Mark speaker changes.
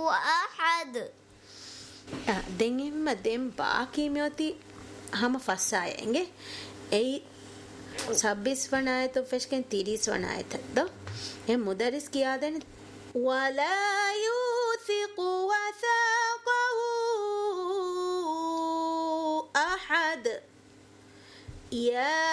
Speaker 1: أحد.
Speaker 2: دين إما دين باقي ميوتي هم فساينगे أي 26 වනායත ෆෙෂ්කෙන් 30 වනායතද එ මුදරිස් කියාදෙන ولا يوثق وثاقه أحد يا